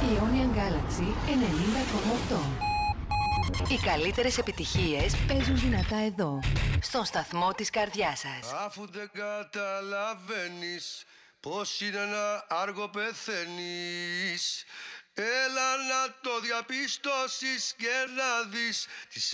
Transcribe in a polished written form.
Ionian Galaxy 90,8. Οι καλύτερες επιτυχίες παίζουν δυνατά εδώ, στον σταθμό της καρδιάς σας. Αφού δεν καταλαβαίνεις πως είναι να άργο πεθαίνεις, έλα να το διαπιστώσεις και να δεις τις